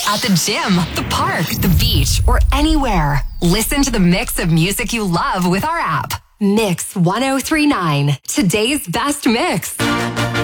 at the gym, the park, the beach, or anywhere. Listen to the mix of music you love with our app. Mix 1039, today's best mix.